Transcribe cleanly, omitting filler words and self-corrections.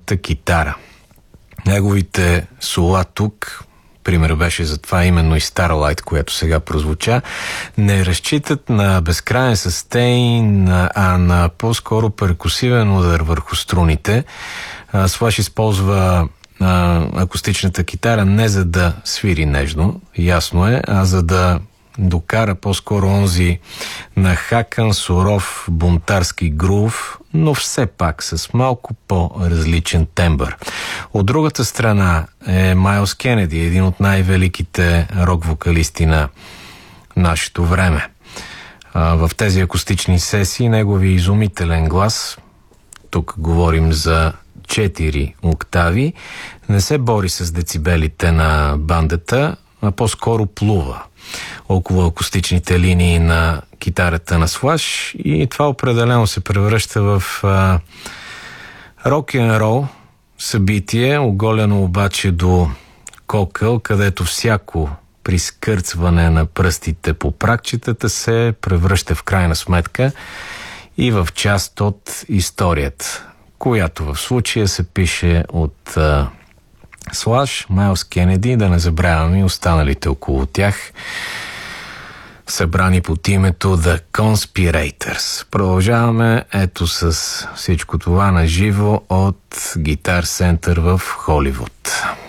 акустичната китара. Неговите сола тук, пример беше за това именно и Starlight, която сега прозвуча, не разчитат на безкрайен състейн, а на по-скоро перкусивен удар върху струните. Слаш използва акустичната китара не за да свири нежно, ясно е, а за да докара по-скоро онзи нахакан, суров, бунтарски грув, но все пак с малко по-различен тембър. От другата страна е Майлс Кенеди, един от най-великите рок-вокалисти на нашето време. В тези акустични сесии негови изумителен глас, тук говорим за 4 октави, не се бори с децибелите на бандата, а по-скоро плува около акустичните линии на китарата на Слаш и това определено се превръща в рок-н-рол събитие, оголено обаче до кокъл, където всяко прискърцване на пръстите по пракчетата се превръща в крайна сметка и в част от историята, която в случая се пише от Слаш, Майлс Кенеди, да не забравяме и останалите около тях, събрани под името The Conspirators. Продължаваме ето с всичко това на живо от Guitar Center в Холивуд.